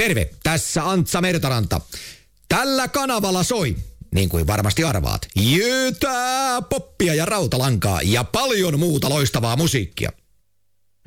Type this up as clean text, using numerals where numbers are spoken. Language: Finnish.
Terve, tässä Antsa Mertaranta. Tällä kanavalla soi, niin kuin varmasti arvaat, jötää, poppia ja rautalankaa ja paljon muuta loistavaa musiikkia.